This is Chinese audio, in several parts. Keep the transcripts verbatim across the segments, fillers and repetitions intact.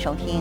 收听。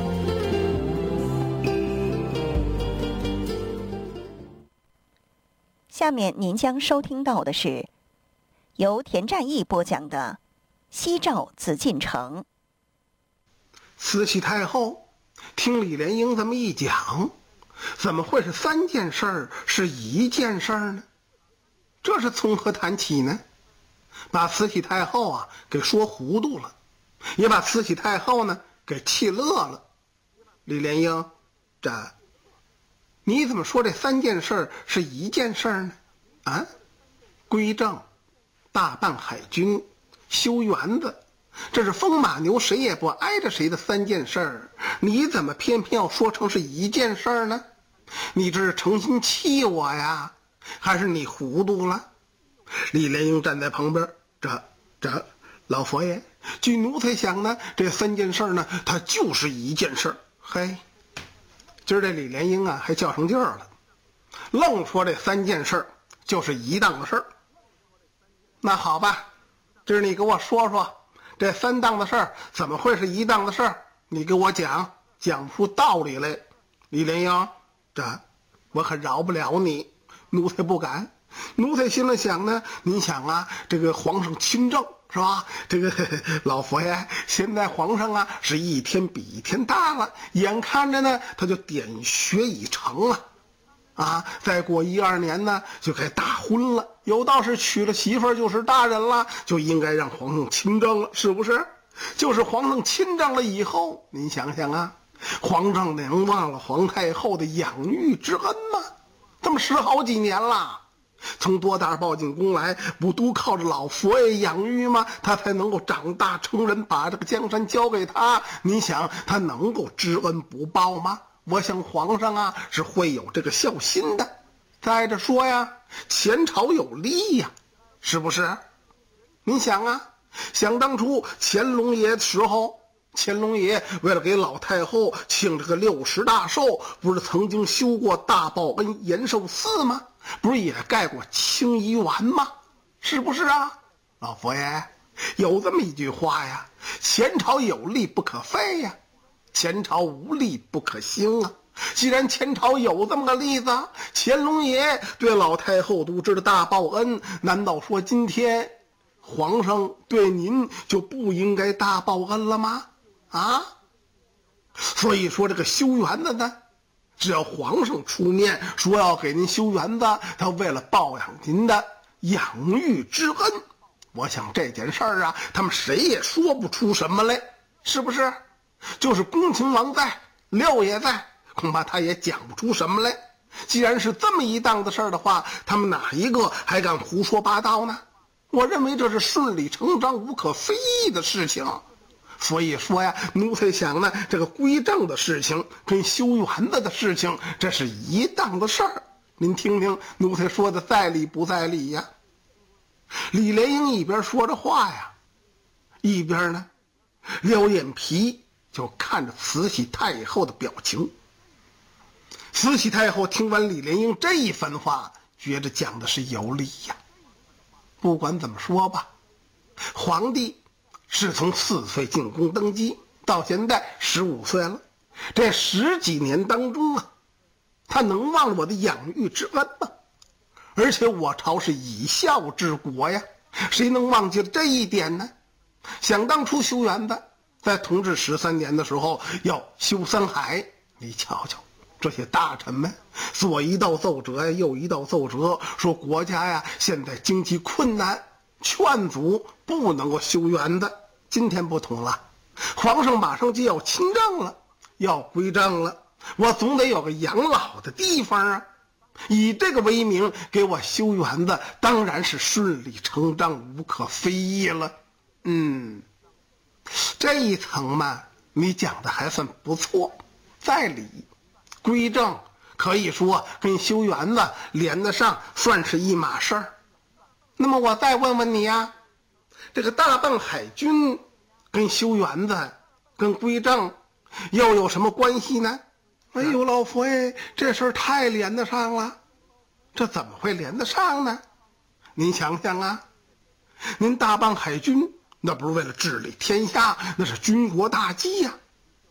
下面您将收听到的是由田占义播讲的《西赵紫禁城》。 慈禧太后听李莲英这么一讲，怎么会是三件事儿是一件事儿呢？这是从何谈起呢？把慈禧太后啊给说糊涂了，也把慈禧太后呢给气乐了。李莲英，这你怎么说这三件事儿是一件事儿呢？啊，归正、大办海军、修园子，这是风马牛谁也不挨着谁的三件事儿，你怎么偏偏要说成是一件事儿呢？你这是诚心气我呀，还是你糊涂了？李莲英站在旁边，这这老佛爷，据奴才想呢，这三件事呢，它就是一件事儿。嘿，今儿这李莲英啊，还较上劲儿了，愣说这三件事儿就是一档子事儿。那好吧，今儿你给我说说，这三档子事儿怎么会是一档子事儿？你给我讲讲出道理来。李莲英，这我可饶不了你，奴才不敢。奴才心里想呢，您想啊，这个皇上亲政是吧？这个呵呵老佛爷，现在皇上啊是一天比一天大了，眼看着呢他就点穴已成了，啊，再过一二年呢就该大婚了，有道是娶了媳妇儿就是大人了，就应该让皇上亲政了，是不是？就是皇上亲政了以后，您想想啊，皇上能忘了皇太后的养育之恩吗？这么十好几年了，从多大抱进宫来，不都靠着老佛爷养育吗？他才能够长大成人，把这个江山交给他。你想他能够知恩不报吗？我想皇上啊是会有这个孝心的。再者说呀，前朝有利呀，是不是？您想啊，想当初乾隆爷的时候，乾隆爷为了给老太后庆这个六十大寿，不是曾经修过大报恩延寿寺吗？不是也盖过清漪园吗？是不是啊？老佛爷，有这么一句话呀，前朝有利不可废呀，前朝无利不可兴啊。既然前朝有这么个例子，乾隆爷对老太后都知道大报恩，难道说今天皇上对您就不应该大报恩了吗？啊，所以说这个修园子呢，只要皇上出面说要给您修园子，他为了报养您的养育之恩，我想这件事儿啊，他们谁也说不出什么来，是不是？就是恭亲王在，六爷在，恐怕他也讲不出什么来。既然是这么一档子事儿的话，他们哪一个还敢胡说八道呢？我认为这是顺理成章无可非议的事情。所以说呀，奴才想呢，这个归正的事情跟修园子的事情，这是一档子事儿。您听听奴才说的在理不在理呀？李莲英一边说着话呀，一边呢撩眼皮就看着慈禧太后的表情。慈禧太后听完李莲英这一番话，觉得讲的是有理呀。不管怎么说吧，皇帝是从四岁进宫登基到现在十五岁了，这十几年当中啊，他能忘了我的养育之恩吗？而且我朝是以孝治国呀，谁能忘记了这一点呢？想当初修园子，在同治十三年的时候要修三海，你瞧瞧这些大臣们左一道奏折呀，右一道奏折，说国家呀现在经济困难，劝阻不能够修园子。今天不同了，皇上马上就要亲政了，要归正了，我总得有个养老的地方啊，以这个为名给我修园子，当然是顺理成章无可非议了。嗯，这一层嘛，你讲的还算不错，在理。归正可以说跟修园子连得上，算是一码事儿。那么我再问问你呀，这个大办海军跟修园子跟归正又有什么关系呢？哎呦，老佛爷，这事儿太连得上了，这怎么会连得上呢？您想想啊，您大办海军那不是为了治理天下，那是军国大计呀。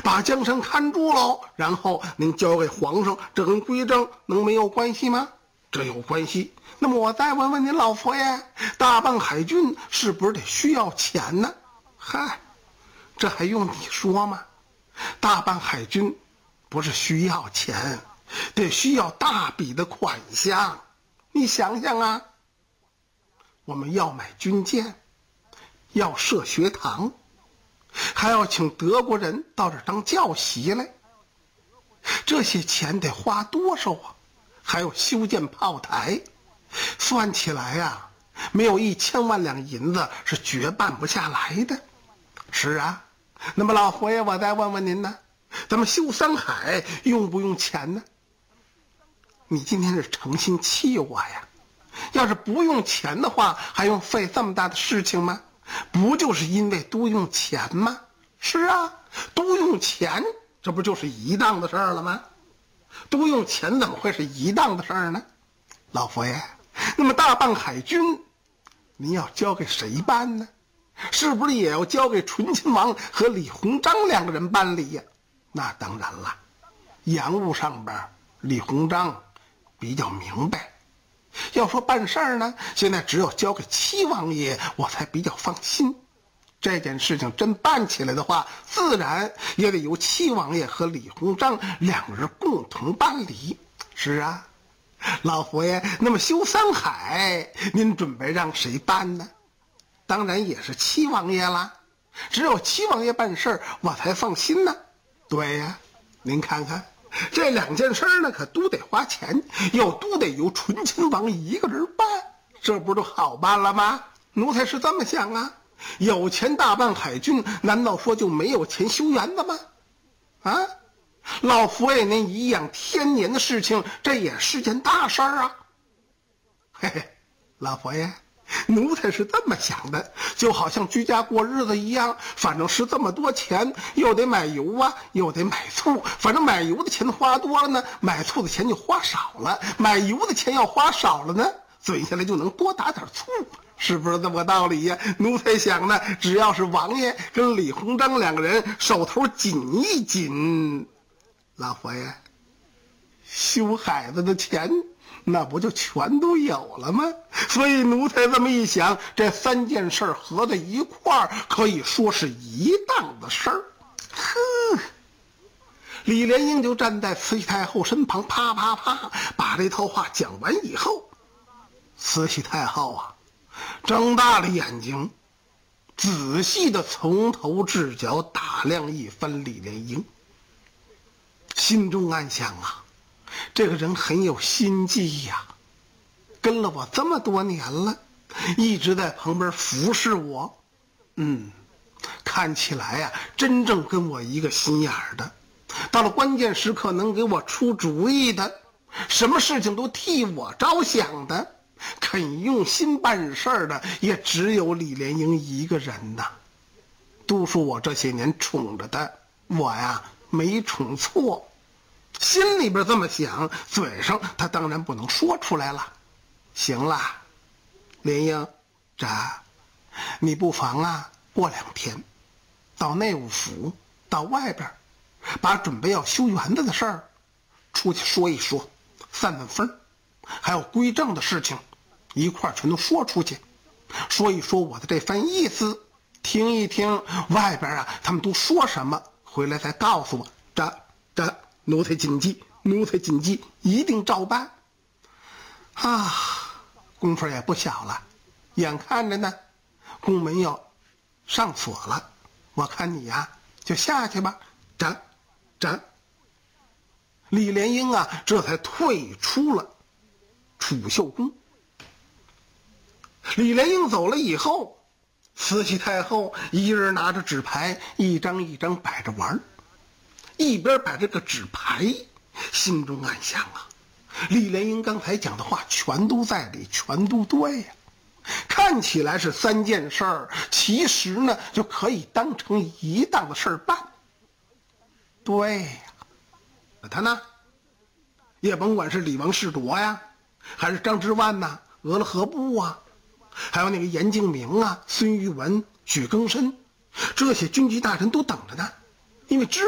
把江山看住喽，然后您交给皇上，这跟归政能没有关系吗？这有关系。那么我再问问您老佛爷，大办海军是不是得需要钱呢？嗨，这还用你说吗？大办海军不是需要钱，得需要大笔的款项。你想想啊，我们要买军舰，要设学堂，还要请德国人到这儿当教习来，这些钱得花多少啊？还有修建炮台，算起来呀、啊，没有一千万两银子是绝办不下来的。是啊，那么老佛爷，我再问问您呢，咱们修山海用不用钱呢？你今天是诚心气我呀？要是不用钱的话，还用费这么大的事情吗？不就是因为都用钱吗？是啊，都用钱，这不就是一档的事儿了吗？都用钱怎么会是一档的事儿呢？老佛爷，那么大办海军您要交给谁办呢？是不是也要交给醇亲王和李鸿章两个人办理呀？那当然了，洋务上边李鸿章比较明白，要说办事儿呢，现在只有交给七王爷我才比较放心。这件事情真办起来的话，自然也得由七王爷和李鸿章两人共同办理。是啊，老佛爷，那么修三海您准备让谁办呢？当然也是七王爷啦，只有七王爷办事儿我才放心呢。对呀，您看看这两件事呢，可都得花钱，又都得由醇亲王一个人办，这不就好办了吗？奴才是这么想啊，有钱大办海军，难道说就没有钱修园子吗？啊，老佛爷您颐养天年的事情，这也是件大事儿啊。嘿嘿，老佛爷，奴才是这么想的，就好像居家过日子一样，反正是这么多钱，又得买油啊，又得买醋，反正买油的钱花多了呢，买醋的钱就花少了，买油的钱要花少了呢，嘴下来就能多打点醋，是不是这么个道理呀？奴才想呢，只要是王爷跟李鸿章两个人手头紧一紧，老佛爷，修海子的钱那不就全都有了吗？所以奴才这么一想，这三件事合在一块儿，可以说是一档的事儿。呵，李莲英就站在慈禧太后身旁，啪啪啪把这套话讲完以后，慈禧太后啊睁大了眼睛，仔细的从头至脚打量一番李莲英，心中暗想啊，这个人很有心计呀，跟了我这么多年了，一直在旁边服侍我，嗯，看起来呀、啊，真正跟我一个心眼儿的，到了关键时刻能给我出主意的，什么事情都替我着想的，肯用心办事儿的，也只有李莲英一个人呐。都说我这些年宠着的，我呀没宠错。心里边这么想，嘴上他当然不能说出来了。行了，莲英，这你不妨啊，过两天到内务府，到外边把准备要修园子的事儿出去说一说，散散风，还有归政的事情一块儿全都说出去，说一说我的这番意思，听一听外边啊他们都说什么，回来再告诉我。这这奴才谨记，奴才谨记，一定照办。啊，功夫也不小了，眼看着呢，宫门要上锁了，我看你呀、啊，就下去吧。斩，斩。李莲英啊，这才退出了储秀宫。李莲英走了以后，慈禧太后一人拿着纸牌，一张一张摆着玩，一边摆这个纸牌，心中暗想啊，李莲英刚才讲的话全都在理，全都对呀、啊。看起来是三件事儿，其实呢就可以当成一档的事儿办。对呀、啊，他呢，也甭管是李王世铎呀，还是张之万呐、俄勒河部啊，还有那个严敬明啊、孙玉文、许更深，这些军机大臣都等着呢，因为知